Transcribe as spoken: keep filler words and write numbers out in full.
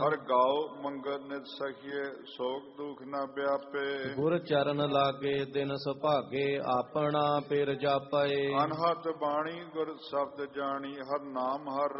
ਹਰ ਗਾਓ ਮੰਗਲ ਨਿਤ ਸਖੀਏ, ਸੋਗ ਦੁਖ ਨ ਵਿਆਪੇ। ਗੁਰ ਚਰਨ ਲਾਗੇ ਦਿਨ ਸੁਭਾਗੇ, ਆਪਣਾ ਪਿਰ ਜਾਪੇ। ਅਨਹਦ ਬਾਣੀ ਗੁਰ ਸ਼ਬਦ ਜਾਣੀ, ਹਰ ਨਾਮ ਹਰ